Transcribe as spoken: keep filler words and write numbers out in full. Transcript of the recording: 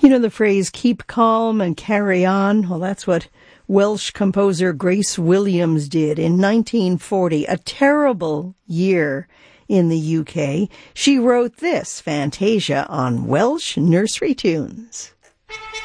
You know the phrase, keep calm and carry on? Well, that's what Welsh composer Grace Williams did in nineteen forty, a terrible year in the U K. She wrote this, Fantasia, on Welsh nursery tunes.